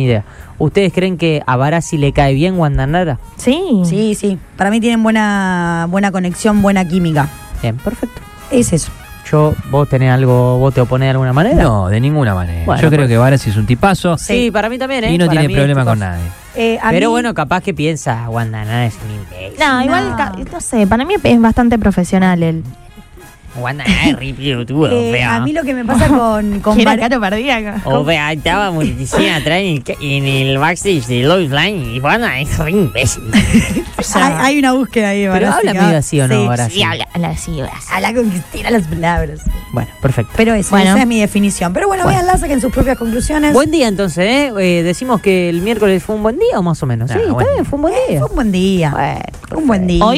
ni idea. ¿Ustedes creen que a Barassi le cae bien Wanda Nara? Sí. Sí. Para mí tienen buena conexión, buena química. Bien, perfecto. Es eso. ¿Vos tenés algo, vos te oponés de alguna manera? No, de ninguna manera. Bueno, yo creo que Barassi es un tipazo. Sí, para mí también, Y no para tiene mí problema es con tipazo. nadie. Pero bueno, capaz que piensa, Wanda Nara es un imbécil. No, igual, no sé, para mí es bastante profesional él. Wanda Nara es re pelotudo, a mí lo que me pasa con Era caro perdíaco. O vea, estábamos diciendo atrás en el backstage de Lois Lane y Wanda es re imbécil. hay una búsqueda ahí, Pero Barassi, habla medio así o no, sí. Barassi. Sí, habla así, Habla con Cristina las palabras. Bueno, perfecto. Pero esa es mi definición. Pero bueno, véanla, saquen sus propias conclusiones. Buen día entonces, ¿eh? Decimos que el miércoles fue un buen día o más o menos. Sí, está bien, fue un buen día. Fue un buen día. Bueno, un buen día.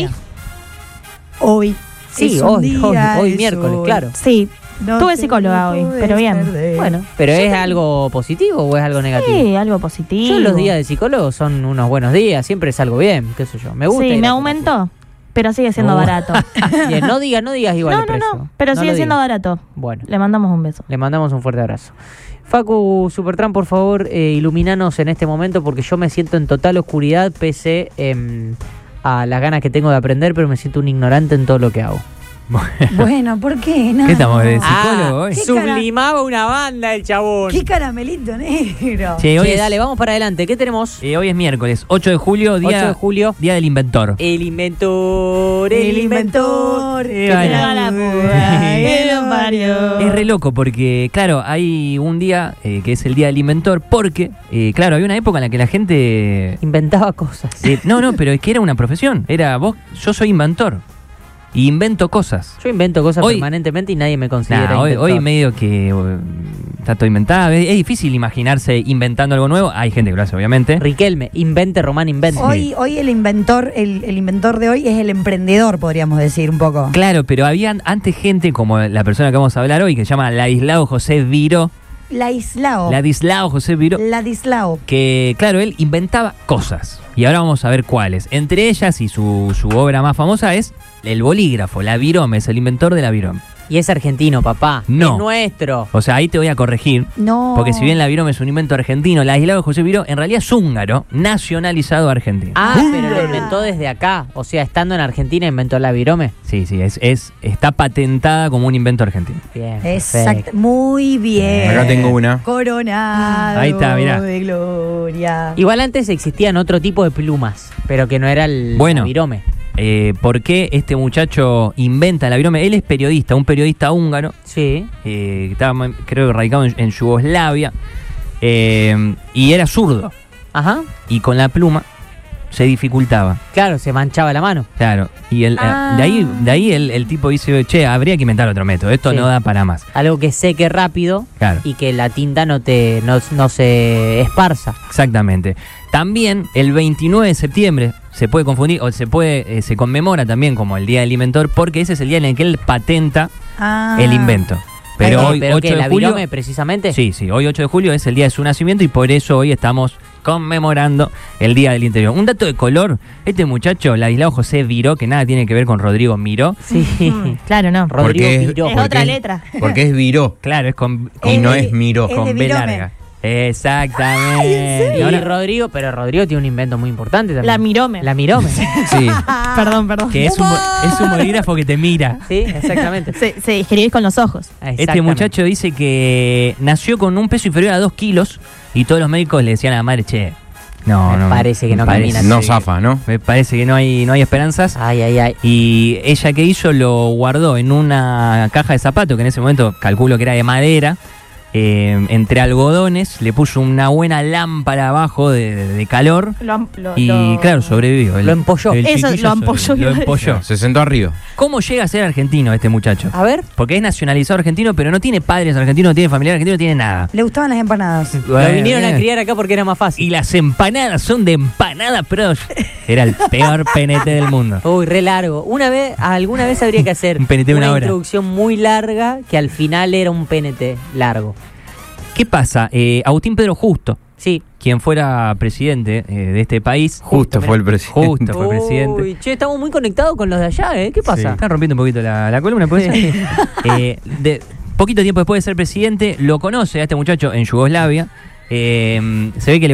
¿Hoy? Sí, Es un hoy día, miércoles, hoy. claro. Sí, No tuve te psicóloga hoy, puedes pero bien. perder. Bueno, pero ¿es algo positivo o es algo negativo? Sí, algo positivo. Yo los días de psicólogo son unos buenos días, siempre es algo bien, qué sé yo. Me gusta. Sí, ir me a aumentó, pero sigue siendo barato. Bien, no digas igual el precio. No, pero No sigue lo siendo digas. barato. Bueno, Le mandamos un beso. le mandamos un fuerte abrazo. Facu Supertram, por favor, iluminanos en este momento porque yo me siento en total oscuridad pese a las ganas que tengo de aprender, pero me siento un ignorante en todo lo que hago. Bueno, ¿por qué? No. ¿Qué estamos de psicólogo hoy? Sublimaba una banda el chabón. Qué caramelito negro. Che, hoy Che, es- dale, vamos para adelante. ¿Qué tenemos? hoy es miércoles, 8 de julio, día, 8 de julio. día del inventor. El inventor, El inventor. Que te haga la puta que lo parió. Es re loco porque, claro, hay un día que es el día del inventor porque, claro, había una época en la que la gente... Inventaba cosas. no, pero es que era una profesión. Yo soy inventor y invento cosas. Yo invento cosas Hoy- permanentemente y nadie me considera Nah, inventor. hoy medio que está todo inventado. Es difícil imaginarse inventando algo nuevo. Hay gente que lo hace, obviamente. Riquelme, invente, Román, invente. Hoy el inventor, el inventor de hoy es el emprendedor, podríamos decir un poco. Claro, pero había antes gente como la persona que vamos a hablar hoy, que se llama Ladislao José Viró. Ladislao. Ladislao José Viró. Ladislao. Que, claro, él inventaba cosas. Y ahora vamos a ver cuáles. Entre ellas, y su obra más famosa es el bolígrafo, la virome, es el inventor de la virome. Y es argentino, papá. No. Es nuestro. O sea, ahí te voy a corregir. No. Porque si bien la virome es un invento argentino, Ladislao José Viró en realidad es húngaro, nacionalizado argentino. Ah, pero lo inventó desde acá. O sea, estando en Argentina inventó la virome. Sí, está patentada como un invento argentino. Bien. Exacto. perfecto. Muy bien. Acá tengo una. Coronado. Ahí está, mirá. De gloria. Igual antes existían otro tipo de plumas, pero que no era la virome. ¿Por qué este muchacho inventa la virome? Él es periodista, un periodista húngaro. Sí. Que estaba, creo que radicado en Yugoslavia. Y era zurdo. Ajá. Y con la pluma se dificultaba. Claro, se manchaba la mano. Claro. Y de ahí el tipo dice, che, habría que inventar otro método. Esto Sí. no da para más. Algo que seque rápido Claro. y que la tinta no se esparza. Exactamente. También el 29 de septiembre se puede confundir, o se conmemora también como el Día del Inventor, porque ese es el día en el que él patenta el invento. Pero hoy, 8 ¿Pero qué, de la julio... virome precisamente? Sí, hoy 8 de julio es el día de su nacimiento y por eso hoy estamos conmemorando el Día del Interior. Un dato de color, este muchacho, Ladislao José Viró, que nada tiene que ver con Rodrigo Miró. Sí. Claro, no. Rodrigo Porque Viró. Es otra letra. Porque es Viró Claro, es con y no es Miró. es de con B virome. larga. Exactamente. Y Ahora, Rodrigo tiene un invento muy importante también. La mirome. La mirome. Sí. Perdón. que es un bolígrafo que te mira. Sí, exactamente. Se escribís con los ojos. Este Exactamente. muchacho dice que nació con un peso inferior a 2 kilos y todos los médicos le decían a la madre, che, no, Me parece que no camina. No zafa, ¿no? me parece que no hay esperanzas. Ay, ay, ay. Y ella, ¿qué hizo? Lo guardó en una caja de zapatos, que en ese momento calculo que era de madera, entre algodones, le puso una buena lámpara abajo de calor y claro, sobrevivió. Lo empolló. el Eso, chiquillo lo empolló, Lo iba a empolló. Se sentó arriba. ¿Cómo llega a ser argentino este muchacho? A ver. Porque es nacionalizado argentino, pero no tiene padres argentinos, no tiene familia argentina, no tiene nada. Le gustaban las empanadas. Lo vinieron a criar acá porque era más fácil. Y las empanadas son de empanada Prosh. Era el peor PNT del mundo. Uy, re largo. Alguna vez habría que hacer Un PNT de una hora. introducción muy larga que al final era un PNT largo. ¿Qué pasa? Agustín Pedro Justo, Sí. quien fuera presidente de este país. Justo fue el presidente. Justo fue presidente. Uy, che, estamos muy conectados con los de allá, ¿eh? ¿Qué pasa? Están rompiendo un poquito la columna, ¿puede ser? Poquito tiempo después de ser presidente, lo conoce a este muchacho en Yugoslavia. Se ve que le